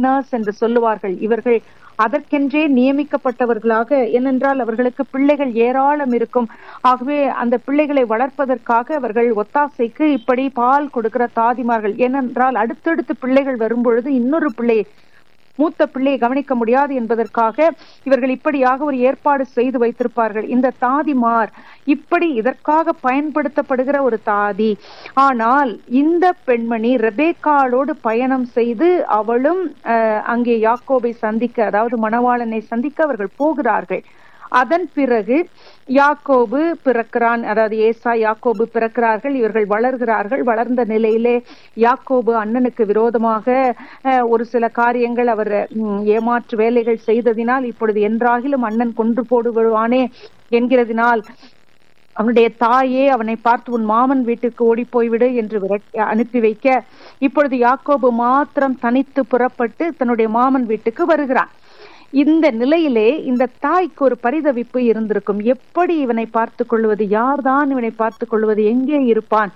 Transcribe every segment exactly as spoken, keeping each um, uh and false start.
Partners என்று சொல்லுவார்கள். இவர்கள் அதற்கென்றே நியமிக்கப்பட்டவர்களாக, ஏனென்றால் அவர்களுக்கு பிள்ளைகள் ஏராளம் இருக்கும். ஆகவே அந்த பிள்ளைகளை வளர்ப்பதற்காக அவர்கள் ஒத்தாசைக்கு இப்படி பால் கொடுக்கிற தாதிமார்கள். ஏனென்றால் அடுத்தடுத்து பிள்ளைகள் வரும்பொழுது இன்னொரு பிள்ளையை மூத்த பிள்ளையை கவனிக்க முடியாது என்பதற்காக இவர்கள் இப்படியாக ஒரு ஏற்பாடு செய்து வைத்திருப்பார்கள். இந்த தாதிமார் இப்படி இதற்காக பயன்படுத்தப்படுகிற ஒரு தாதி. ஆனால் இந்த பெண்மணி ரெபேக்காளோடு பயணம் செய்து அவளும் அஹ் அங்கே யாக்கோபை சந்திக்க, அதாவது மணவாளனை சந்திக்க அவர்கள் போகிறார்கள். அதன் பிறகு யாக்கோபு பிறக்கிறான், அதாவது ஏசா யாக்கோபு பிறக்கிறார்கள். இவர்கள் வளர்கிறார்கள். வளர்ந்த நிலையிலே யாக்கோபு அண்ணனுக்கு விரோதமாக ஒரு சில காரியங்கள் அவர் ஏமாற்று வேலைகள் செய்ததினால் இப்பொழுது என்றாகிலும் அண்ணன் கொன்று போடுவானே என்கிறதினால் அவனுடைய தாயே அவனை பார்த்து உன் மாமன் வீட்டுக்கு ஓடி போய்விடு என்று அனுப்பி வைக்க, இப்பொழுது யாக்கோபு மாத்திரம் தனித்து புறப்பட்டு தன்னுடைய மாமன் வீட்டுக்கு வருகிறான். இந்த நிலையிலே இந்த தாய்க்கு ஒரு பரிதவிப்பு இருந்திருக்கும். எப்படி இவனை பார்த்து கொள்வது, யார்தான் இவனை பார்த்து கொள்வது, எங்கே இருப்பான்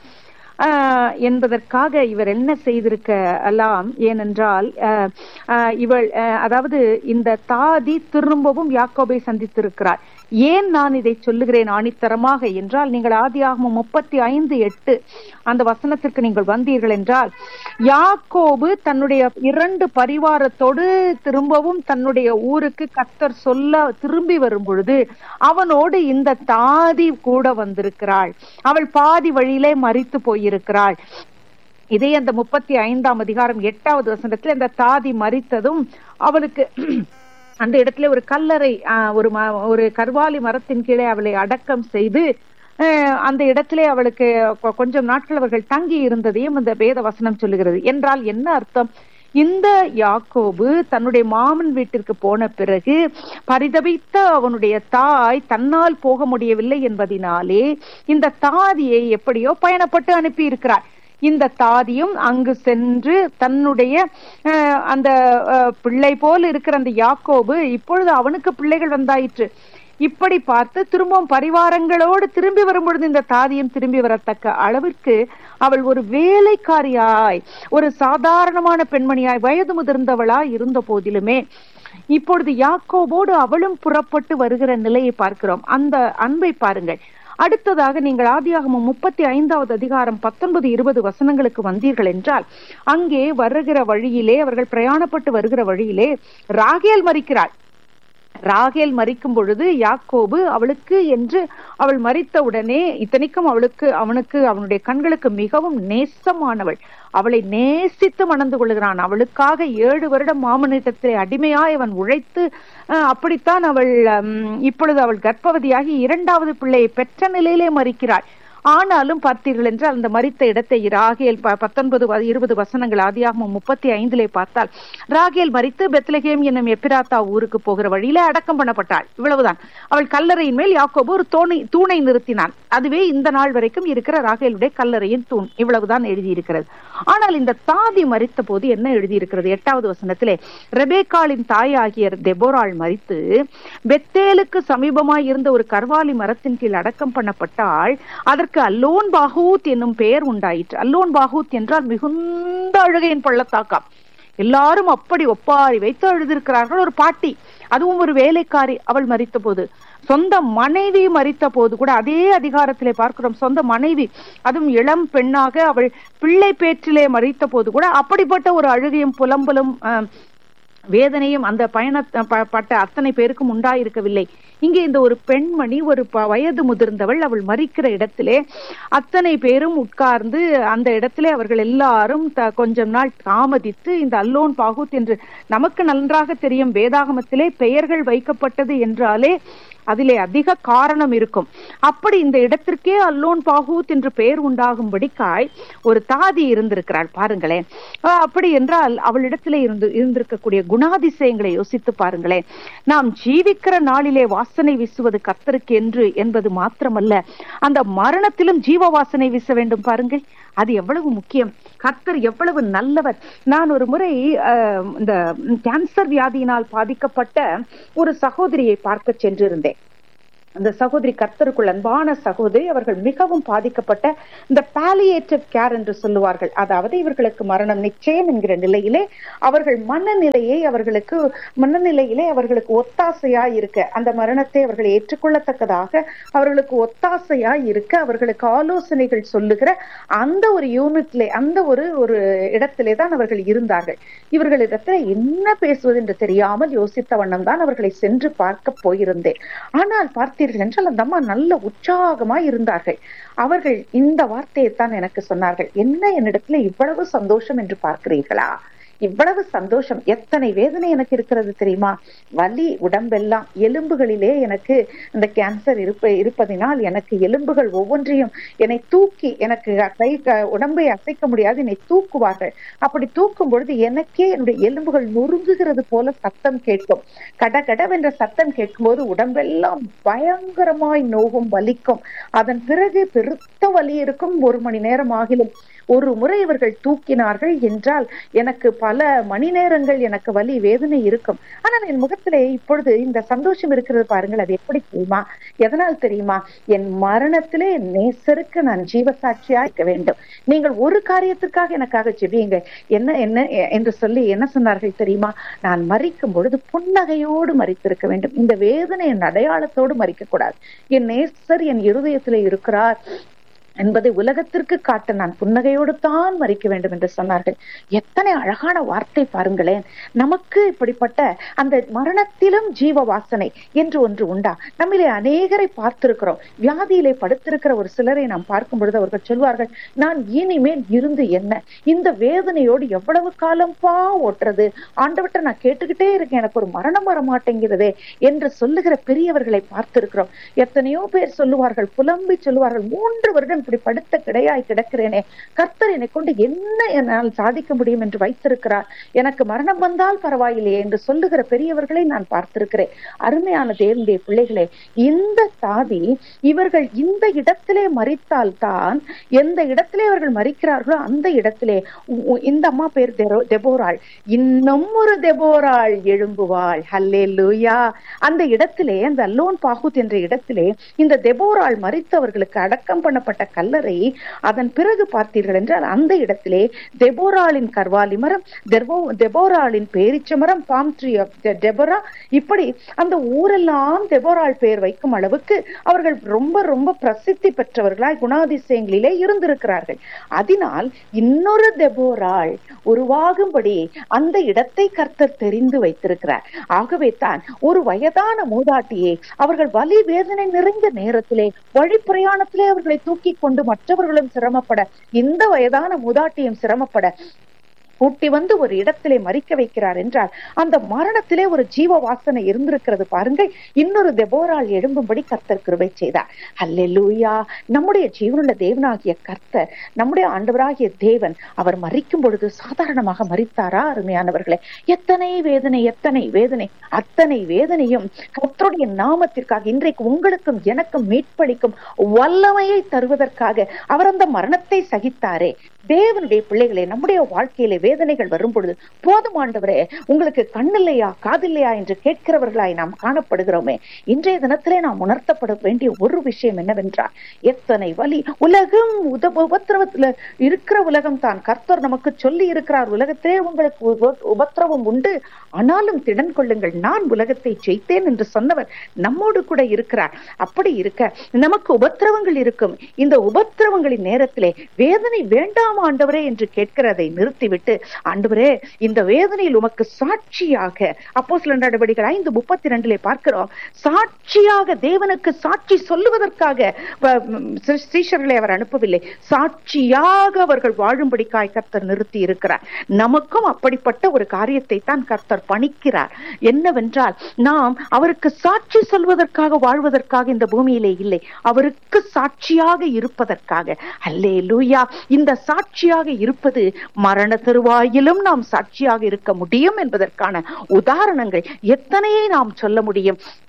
ஆஹ் என்பதற்காக இவர் என்ன செய்திருக்க எல்லாம். ஏனென்றால் ஆஹ் இவள் அதாவது இந்த தாதி திரும்பவும் யாக்கோபை சந்தித்திருக்கிறார். ஏன் நான் இதை சொல்லுகிறேன் ஆணித்தரமாக என்றால், நீங்கள் ஆதியாகமம் முப்பத்தி ஐந்து எட்டு அந்த வசனத்திற்கு நீங்கள் வந்தீர்கள் என்றால், யாக்கோபு தன்னுடைய இரண்டு பரிவாரத்தோடு திரும்பவும் தன்னுடைய ஊருக்கு கர்த்தர் சொல்ல திரும்பி வரும் பொழுது அவனோடு இந்த தாதி கூட வந்திருக்கிறாள். அவள் பாதி வழியிலே மரித்து போயிருக்கிறாள். இதே அந்த முப்பத்தி ஐந்தாம் அதிகாரம் எட்டாவது வசனத்தில் இந்த தாதி மரித்ததும் அவளுக்கு அந்த இடத்துல ஒரு கல்லறை, ஒரு ஒரு கர்வாலி மரத்தின் கீழே அவளை அடக்கம் செய்து அந்த இடத்திலே அவளுக்கு கொஞ்சம் நாட்கள் அவர்கள் தங்கி இருந்ததையும் அந்த வேத வசனம் சொல்லுகிறது. என்றால் என்ன அர்த்தம்? இந்த யாக்கோபு தன்னுடைய மாமன் வீட்டிற்கு போன பிறகு பரிதபித்த அவனுடைய தாய் தன்னால் போக முடியவில்லை என்பதினாலே இந்த தாதியை எப்படியோ பயணப்பட்டு அனுப்பி இருக்கிறார். இந்த தாதியும் அங்கு சென்று தன்னுடைய அந்த பிள்ளை போல் இருக்கிற அந்த யாக்கோபு இப்பொழுது அவனுக்கு பிள்ளைகள் வந்தாயிற்று. இப்படி பார்த்து திரும்பவும் பரிவாரங்களோடு திரும்பி வரும்பொழுது இந்த தாதியும் திரும்பி வரத்தக்க அளவிற்கு அவள் ஒரு வேலைக்காரியாய், ஒரு சாதாரணமான பெண்மணியாய், வயது முதிர்ந்தவளாய் இருந்த போதிலுமே இப்பொழுது யாக்கோபோடு அவளும் புறப்பட்டு வருகிற நிலையை பார்க்கிறோம். அந்த அன்பை பாருங்கள். அடுத்ததாக நீங்கள் ஆதியாகமம் முப்பத்தி ஐந்தாவது அதிகாரம் பத்தொன்பது இருபது வசனங்களுக்கு வந்தீர்கள் என்றால், அங்கே வருகிற வழியிலே அவர்கள் பிரயாணப்பட்டு வருகிற வழியிலே ராகேல் மரிக்கிறாள். ராகேல் மரிக்கும் பொழுது யாக்கோபு அவளுக்கு என்று அவள் மரித்தவுடனே, இத்தனைக்கும் அவளுக்கு அவனுக்கு அவனுடைய கண்களுக்கு மிகவும் நேசமானவள், அவளை நேசித்து மணந்து கொள்கிறான். அவளுக்காக ஏழு வருடம் மாமனிடத்திலே அடிமையாய் அவன் உழைத்து அப்படித்தான் அவள் இப்பொழுது அவள் கர்ப்பவதியாகி இரண்டாவது பிள்ளையை பெற்ற நிலையிலே மரிக்கிறாள். ஆனாலும் பார்த்தீர்கள் என்றால் அந்த மரித்த இடத்தை ராகேல் பத்தொன்பது இருபது வசனங்கள் ஆதியாகமம் முப்பத்தி ஐந்திலே பார்த்தால், ராகேல் மரித்து பெத்லகேம் என்னும் எப்பிராத்தா ஊருக்கு போகிற வழியிலே அடக்கம் பண்ணப்பட்டாள். இவ்வளவுதான். அவள் கல்லறையின் மேல் யாக்கோபு ஒரு தூணை தூணை நிறுத்தினான். அதுவே இந்த நாள் வரைக்கும் இருக்கிற ராகேலுடைய கல்லறையின் தூண். இவ்வளவுதான் எழுதியிருக்கிறது. ஆனால் இந்த தாதி மரித்த போது என்ன எழுதியிருக்கிறது? எட்டாவது வசனத்திலே, ரெபேக்காளின் தாயாகிய தெபோராள் மரித்து பெத்தேலுக்கு சமீபமாய் இருந்த ஒரு கர்வாலி மரத்தின் கீழ் அடக்கம் பண்ணப்பட்டாள். அதற்கு அல்லோன் பாகூத் என்னும் பெயர் உண்டாயிற்று. அல்லோன் பாகூத் என்றால் மிகுந்த அழுகையின் பள்ளத்தாக்கம். எல்லாரும் அப்படி ஒப்பாரி வைத்து எழுதியிருக்கிறார்கள். ஒரு பாட்டி, அதுவும் ஒரு வேலைக்காரி, அவள் மரித்த போது, சொந்த மனைவி மரித்த போது கூட அதே அதிகாரத்திலே பார்க்கிறோம். சொந்த மனைவி, அதுவும் இளம் பெண்ணாக அவள் பிள்ளை பேற்றிலே மரித்த போது கூட அப்படிப்பட்ட ஒரு அழுகையும் புலம்பலும் வேதனையும் அந்த பயணப்பட்ட அத்தனை பேருக்கும் உண்டாயிருக்கவில்லை. இங்கே இந்த ஒரு பெண்மணி, ஒரு வயது முதிர்ந்தவள், அவள் மரிக்கிற இடத்திலே அத்தனை பேரும் உட்கார்ந்து அந்த இடத்திலே அவர்கள் எல்லாரும் கொஞ்சம் நாள் தாமதித்து, இந்த அல்லோன் பாகூத் என்று நமக்கு நன்றாக தெரியும், வேதாகமத்திலே பெயர்கள் வைக்கப்பட்டது என்றாலே அதிலே அதிக காரணம் இருக்கும். அப்படி இந்த இடத்திற்கே அல்லோன் பாகூத் என்று பெயர் உண்டாகும்படிக்காய் ஒரு தாதி இருந்திருக்கிறாள். பாருங்களேன். அப்படி என்றால் அவளிடத்திலே இருந்து இருந்திருக்கக்கூடிய குணாதிசயங்களை யோசித்து பாருங்களேன். நாம் ஜீவிக்கிற நாளிலே வாசனை வீசுவது கர்த்தருக்கு என்று என்பது மாத்திரமல்ல, அந்த மரணத்திலும் ஜீவ வாசனை வீச வேண்டும். பாருங்கள், அது எவ்வளவு முக்கியம். கர்த்தர் எவ்வளவு நல்லவர். நான் ஒரு முறை இந்த கேன்சர் வியாதியினால் பாதிக்கப்பட்ட ஒரு சகோதரியை பார்க்க சென்றிருந்தேன். அந்த சகோதரி கர்த்தருக்குள் அன்பான சகோதரி அவர்கள் மிகவும் பாதிக்கப்பட்ட இந்த பாலியேட்டிவ் கேர் என்று சொல்லுவார்கள். அதாவது இவர்களுக்கு மரணம் நிச்சயம் என்கிற நிலையிலே அவர்கள் மனநிலையை அவர்களுக்கு மனநிலையிலே அவர்களுக்கு ஒத்தாசையா இருக்க, அந்த மரணத்தை அவர்கள் ஏற்றுக்கொள்ளத்தக்கதாக அவர்களுக்கு ஒத்தாசையா இருக்க அவர்களுக்கு ஆலோசனைகள் சொல்லுகிற அந்த ஒரு யூனிட்லே, அந்த ஒரு ஒரு இடத்திலே தான் அவர்கள் இருந்தார்கள். இவர்களிடத்துல என்ன பேசுவது என்று தெரியாமல் யோசித்த வண்ணம் தான் அவர்களை சென்று பார்க்க போயிருந்தேன். ஆனால் பார்த்தீர்கள் என்றால் அந்த அம்மா நல்ல உற்சாகமா இருந்தார்கள். அவர்கள் இந்த வார்த்தையைத்தான் எனக்கு சொன்னார்கள். என்ன, என்னிடத்துல இவ்வளவு சந்தோஷம் என்று பார்க்கிறீர்களா? இவ்வளவு சந்தோஷம், எத்தனை வேதனை எனக்கு இருக்கிறது தெரியுமா? வலி உடம்பெல்லாம், எலும்புகளிலே எனக்கு இந்த கேன்சர் இருப்ப இருப்பதினால் எனக்கு எலும்புகள் ஒவ்வொன்றையும் என்னை தூக்கி, எனக்கு கை உடம்பை அசைக்க முடியாது, என்னை தூக்குவார்கள். அப்படி தூக்கும் பொழுது எனக்கே என்னுடைய எலும்புகள் நொறுங்குகிறது போல சத்தம் கேட்கும். கடகடவென்ற சத்தம் கேட்கும் போது உடம்பெல்லாம் பயங்கரமாய் நோகும், வலிக்கும். அதன் பிறகு பெருத்த வலி இருக்கும். ஒரு மணி நேரம் ஆகிலும் ஒரு முறை இவர்கள் தூக்கினார்கள் என்றால் எனக்கு பல மணி நேரங்கள் எனக்கு வலி வேதனை இருக்கும். ஆனால் என் முகத்திலே இப்பொழுது இந்த சந்தோஷம் இருக்கிறது பாருங்கள். அது எப்படி தெரியுமா? எதனால் தெரியுமா? என் மரணத்திலே என் நேசருக்கு நான் ஜீவசாட்சியா இருக்க வேண்டும். நீங்கள் ஒரு காரியத்திற்காக எனக்காக ஜெபியுங்க. என்ன என்ன என்று சொல்லி என்ன சொன்னார்கள் தெரியுமா? நான் மரிக்கும் பொழுது புன்னகையோடு மரித்திருக்க வேண்டும். இந்த வேதனை என் அடையாளத்தோடு மரிக்க கூடாது. என் நேசர் என் இருதயத்திலே இருக்கிறார் என்பதை உலகத்திற்கு காட்ட நான் புன்னகையோடு தான் மறிக்க வேண்டும் என்று சொன்னார்கள். எத்தனை அழகான வார்த்தை பாருங்களேன். நமக்கு இப்படிப்பட்ட அந்த மரணத்திலும் ஜீவ வாசனை என்று ஒன்று உண்டா? நம்மிலே அநேகரை பார்த்திருக்கிறோம். வியாதியிலே படுத்திருக்கிற ஒரு சிலரை நாம் பார்க்கும் பொழுது அவர்கள் சொல்வார்கள், நான் இனிமேல் இருந்து என்ன, இந்த வேதனையோடு எவ்வளவு காலம் பா ஓட்டுறது, ஆண்டவற்றை நான் கேட்டுக்கிட்டே இருக்கேன், எனக்கு ஒரு மரணம் வர மாட்டேங்கிறதே என்று சொல்லுகிற பெரியவர்களை பார்த்திருக்கிறோம். எத்தனையோ பேர் சொல்லுவார்கள், புலம்பி சொல்லுவார்கள், மூன்று வருடம் இப்படி படுத்த கிடையாய் கிடக்கிறேனே, கர்த்தர் என்னை கொண்டு என்ன என்னால் சாதிக்க முடியும் என்று வைத்திருக்கிறார், எனக்கு மரணம் வந்தால் பரவாயில்லையே என்று சொல்லுகிற பெரியவர்களை நான் பார்த்திருக்கிறேன். அருமையான தேவனுடைய பிள்ளைகளே, இந்த சாதி இவர்கள் இந்த இடத்திலே மரித்தால் தான், எந்த இடத்திலே அவர்கள் மரிக்கிறார்களோ அந்த இடத்திலே இந்த அம்மா பேர் தெபோராள், இன்னும் ஒரு தெபோராள் எழும்புவாள். ஹல்லேலூயா. அந்த இடத்திலே, அந்த அல்லோன் பாகூத் என்ற இடத்திலே இந்த தெபோராள் மரித்தவர்களுக்கு அடக்கம் பண்ணப்பட்ட கல்லறை. அதன் பிறகு பார்த்தீர்கள் என்றால் அந்த இடத்திலே தெபோராளின் கர்வாலி மரம், தெபோராளின் பேரிச்ச மரம், பாம் ட்ரீ ஆஃப் டெபோரா, இப்படி அந்த ஊரெல்லாம் தெபோராள் பெயர் வைக்கும் அளவுக்கு அவர்கள் ரொம்ப ரொம்ப பிரசித்தி பெற்றவர்களாய் குணாதிசயங்களிலே இருந்திருக்கிறார்கள். அதனால் இன்னொரு தெபோராள் உருவாகும்படி அந்த இடத்தை கர்த்தர் தெரிந்து வைத்திருக்கிறார். ஆகவே தான் ஒரு வயதான மூதாட்டியை அவர்கள் வலி வேதனை நிறைந்த நேரத்திலே வழி பிரயாணத்திலே அவர்களை தூக்கி கொண்டு மற்றவர்களும் சிரமப்பட, இந்த வயதான மூதாட்டியும் சிரமப்பட கூட்டி வந்து ஒரு இடத்திலே மறிக்க வைக்கிறார் என்றால் அந்த மரணத்திலே ஒரு ஜீவ வாசனை இருந்திருக்கிறது பாருங்கள். இன்னொரு தெபோராள் எழும்பும்படி கர்த்தர் கிருபை செய்தார். அல்லேலூயா. நம்முடைய ஜீவனுள்ள தேவனாகிய கர்த்தர், நம்முடைய ஆண்டவராகிய தேவன், அவர் மறிக்கும் பொழுது சாதாரணமாக மறித்தாரா? அருமையானவர்களே, எத்தனை வேதனை, எத்தனை வேதனை, அத்தனை வேதனையும் கர்த்தருடைய நாமத்திற்காக, இன்றைக்கு உங்களுக்கும் எனக்கும் மீட்பளிக்கும் வல்லமையை தருவதற்காக அவர் அந்த மரணத்தை சகித்தாரே. தேவனுடைய பிள்ளைகளே, நம்முடைய வாழ்க்கையிலே வேதனைகள் வரும் பொழுது, போதும் ஆண்டவரே, உங்களுக்கு கண்ணில்லையா காதில்லையா என்று கேட்கிறவர்களாய் நாம் காணப்படுகிறோமே. இன்றைய தினத்திலே நாம் உணர்த்தப்பட வேண்டிய ஒரு விஷயம் என்னவென்றால், எத்தனை வலி, உலகம் உத உபத்திரவத்துல இருக்கிற உலகம் தான். கர்த்தர் நமக்கு சொல்லி இருக்கிறார், உலகத்திலே உங்களுக்கு உபத்திரவம் உண்டு, ஆனாலும் திடன் கொள்ளுங்கள், நான் உலகத்தை ஜெயித்தேன் என்று சொன்னவர் நம்மோடு கூட இருக்கிறார். அப்படி இருக்க நமக்கு உபத்திரவங்கள் இருக்கும். இந்த உபத்திரவங்களின் நேரத்திலே வேதனை வேண்டாம் ஆண்டவரே என்று கேட்கிறதை நிறுத்திவிட்டு, ஆண்டவரே, இந்த வேதனையில் உமக்கு சாட்சியாக, அப்போஸ்தலர் நடவடிக்கைகள் ஐந்து முப்பத்தி இரண்டிலே பார்க்கிறோம், சாட்சியாக, தேவனுக்கு சாட்சி சொல்லுவதற்காக சீஷர்களை அவர் அனுப்பவில்லை, சாட்சியாக அவர்கள் வாழும்படிக்காய் கர்த்தர் நிறுத்தி இருக்கிறார். நமக்கும் அப்படிப்பட்ட ஒரு காரியத்தை தான் கர்த்தர் பணிக்கிறார். என்னவென்றால், நாம் அவருக்கு சாட்சி சொல்வதற்காக வாழ்வதற்காக இந்த பூமியிலே இல்லை, அவருக்கு சாட்சியாக இருப்பதற்காக. அல்லேலூயா. இந்த சாட்சியாக இருப்பது மரண தருவாயிலும் நாம் சாட்சியாக இருக்க முடியும் என்பதற்கான உதாரணங்கள் எத்தனையை நாம் சொல்ல முடியும்.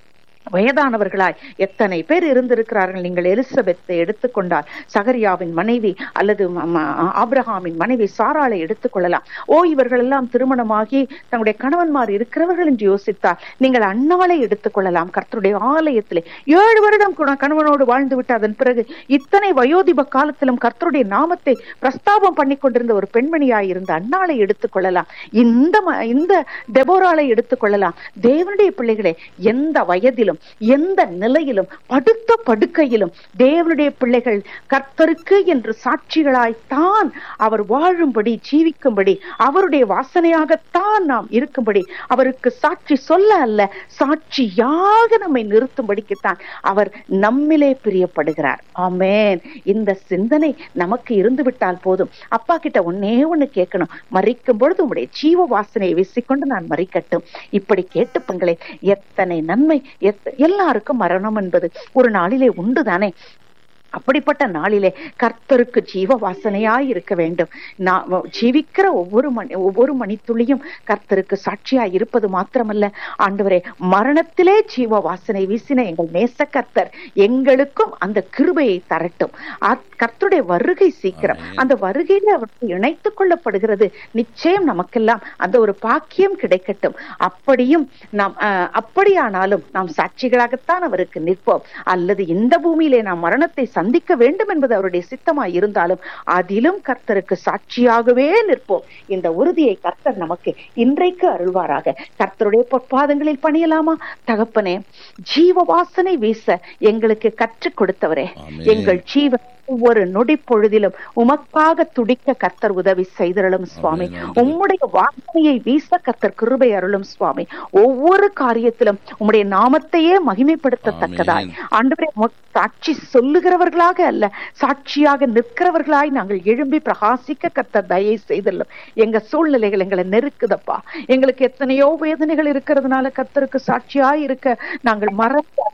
வயதானவர்களாய் எத்தனை பேர் இருந்திருக்கிறார்கள். நீங்கள் எலிசபெத்தை எடுத்துக்கொண்டால், சகரியாவின் மனைவி அல்லது ஆபிரகாமின் மனைவி சாராளை எடுத்துக்கொள்ளலாம். ஓ, இவர்கள் எல்லாம் திருமணமாகி தங்களுடைய கணவன்மார் இருக்கிறவர்கள் என்று யோசித்தால் நீங்கள் அன்னாளை எடுத்துக்கொள்ளலாம். கர்த்தருடைய ஆலயத்திலே ஏழு வருடம் கணவனோடு வாழ்ந்து விட்டு அதன் பிறகு இத்தனை வயோதிப காலத்திலும் கர்த்தருடைய நாமத்தை பிரஸ்தாபம் பண்ணி கொண்டிருந்த ஒரு பெண்மணியாய் இருந்த அன்னாளை எடுத்துக்கொள்ளலாம். இந்த இந்த டெபோராளை எடுத்துக்கொள்ளலாம். தேவனுடைய பிள்ளைகளே, எந்த வயதிலும் எந்த நிலையிலும் படுத்த படுக்கையிலும் தேவனுடைய பிள்ளைகள் கர்த்தருக்கு என்று சாட்சிகளாய்த்தான் அவர் வாழும்படி, ஜீவிக்கும்படி, அவருடைய வாசனையாகத்தான் நாம் இருக்கும்படி, அவருக்கு சாட்சி சொல்ல அல்ல, சாட்சியாக நம்மை நிறுத்தும்படிக்குத்தான் அவர் நம்மிலே பிரியப்படுகிறார். ஆமென். இந்த சிந்தனை நமக்கு இருந்து விட்டால் போதும். அப்பா கிட்ட ஒன்னே ஒண்ணு கேட்கணும், மரிக்கும் பொழுது உங்களுடைய ஜீவ வாசனையை வீசிக்கொண்டு நான் மரிக்கட்டும். இப்படி கேட்டுப்பங்களே, எத்தனை நன்மை. எல்லாருக்கும் மரணம் என்பது ஒரு நாளிலே உண்டுதானே. அப்படிப்பட்ட நாளிலே கர்த்தருக்கு ஜீவ வாசனையாய் இருக்க வேண்டும். நான் ஜீவிக்கிற ஒவ்வொரு மணி ஒவ்வொரு மணித்துளியும் கர்த்தருக்கு சாட்சியாய் இருப்பது மாத்திரமல்ல, ஆண்டவரே, மரணத்திலே ஜீவ வாசனை வீசின எங்கள் நேச கர்த்தர் எங்களுக்கும் அந்த கிருபையை தரட்டும். கர்த்தருடைய வருகை சீக்கிரம். அந்த வருகையில அவருக்கு இணைத்துக் கொள்ளப்படுகிறது. நிச்சயம் நமக்கெல்லாம் அந்த ஒரு பாக்கியம் கிடைக்கட்டும். அப்படியும் நாம் அப்படியானாலும் நாம் சாட்சிகளாகத்தான் அவருக்கு நிற்போம். அல்லது இந்த பூமியிலே நாம் மரணத்தை சந்திக்க வேண்டும் என்பது அவருடைய சித்தமாய் இருந்தாலும் அதிலும் கர்த்தருக்கு சாட்சியாகவே நிற்போம். இந்த உறுதியை கர்த்தர் நமக்கு இன்றைக்கு அருள்வாராக. கர்த்தருடைய பொற்பாதங்களில் பணியலாமா? தகப்பனே, ஜீவ வாசனை வீச எங்களுக்கு கற்றுக் கொடுத்தவரே, எங்கள் ஜீவ ஒவ்வொரு நொடி பொழுதிலும் உமக்காக துடிக்க கர்த்தர் உதவி செய்தருளும் சுவாமி. உம்முடைய வாசனையை வீச கர்த்தர் கிருபை அருளும் சுவாமி. ஒவ்வொரு காரியத்திலும் உம்முடைய நாமத்தையே மகிமைப்படுத்தத்தக்கதாய் ஆண்டவரே, சாட்சி சொல்லுகிறவர்களாக அல்ல, சாட்சியாக நிற்கிறவர்களாய் நாங்கள் எழும்பி பிரகாசிக்க கர்த்தர் தயை செய்தருளும். எங்க சூழ்நிலைகள் எங்களை நெருக்குதப்பா. எங்களுக்கு எத்தனையோ வேதனைகள் இருக்கிறதுனால கர்த்தருக்கு சாட்சியாய் இருக்க நாங்கள் மறக்க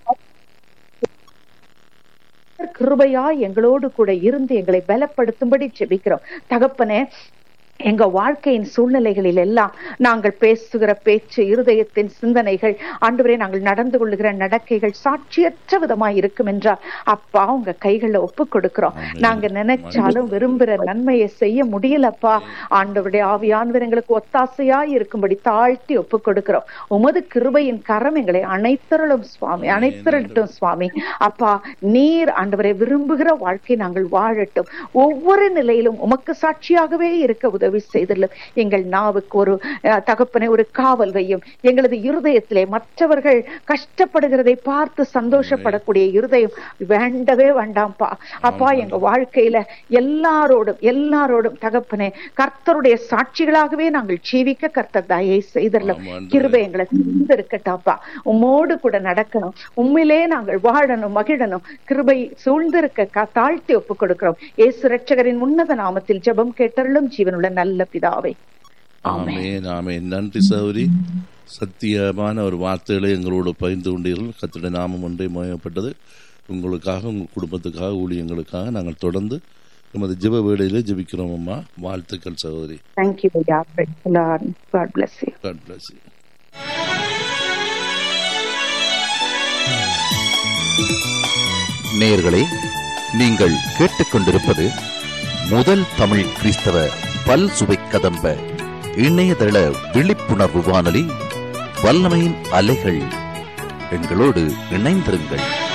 கிருபையா எங்களோடு கூட இருந்து எங்களை பலப்படுத்தும்படி ஜெபிக்கிறோம். தகப்பனே, எங்க வாழ்க்கையின் சூழ்நிலைகளில் எல்லாம் நாங்கள் பேசுகிற பேச்சு, இருதயத்தின் சிந்தனைகள், ஆண்டவரே, நாங்கள் நடந்து கொள்ளுகிற நடக்கைகள் சாட்சியற்ற விதமாய் இருக்கும் என்றால் அப்பா உங்க கைகளை ஒப்பு கொடுக்கிறோம். நாங்க நினைச்சாலும் விரும்புகிற நன்மையை செய்ய முடியலப்பா. ஆண்டவருடைய ஆவியானவர் எங்களுக்கு ஒத்தாசையாய் இருக்கும்படி தாழ்த்தி ஒப்பு கொடுக்கிறோம். உமது கிருபையின் கரம் எங்களை அனைத்தருளும் சுவாமி, அனைத்தரட்டும் சுவாமி. அப்பா, நீர் ஆண்டவரை விரும்புகிற வாழ்க்கை நாங்கள் வாழட்டும். ஒவ்வொரு நிலையிலும் உமக்கு சாட்சியாகவே இருக்க உதவி செய்தலும். எங்கள் நாவுக்கு ஒரு தகப்பனை ஒரு காவல் வையும். எங்களது இருதயத்திலே மற்றவர்கள் கஷ்டப்படுகிறதை பார்த்து சந்தோஷப்படக்கூடிய இருதயம் வேண்டவே வேண்டாம்ப்பா. அப்பா, எங்க வாழ்க்கையில எல்லாரோடும் எல்லாரோடும் தகப்பனே கர்த்தருடைய சாட்சிகளாகவே நாங்கள் ஜீவிக்க கர்த்தர் தயை செய்தலும். கிருபை எங்களை சூழ்ந்திருக்கட்டாப்பா. உம்மோடு கூட நடக்கணும், உம்மிலே நாங்கள் வாழணும், மகிழணும். கிருபை சூழ்ந்திருக்க தாழ்த்தி ஒப்புக் கொடுக்கிறோம். இயேசு இரட்சகரின் உன்னத நாமத்தில் ஜெபம் கேட்டருளும் ஜீவனுள்ள நல்ல பிதாவே. ஆமென், ஆமென். நன்றி சகோதரி. சத்தியமான ஒரு வார்த்தைகளை எங்களோடு பகிர்ந்து கொண்டீர்கள். கர்த்தருடைய நாமம் ஒன்றே மகிமைப்பட்டது. உங்களுக்காக, உங்கள் குடும்பத்துக்காக, ஊழியங்களுக்காக நாங்கள் தொடர்ந்து நமது ஜெப வேளையிலே ஜெபிக்கிறோம் அம்மா. வாழ்த்துக்கள் சகோதரி. Thank you, Lord. God bless you. God bless you. நேயர்களே, நீங்கள் கேட்டுக்கொண்டிருப்பது முதல் தமிழ் கிறிஸ்தவ பல் சுவை கதம்ப இணையதள விழிப்புணர்வு வானொலி வல்லமையின் அலைகள். எங்களோடு இணைந்திருங்கள்.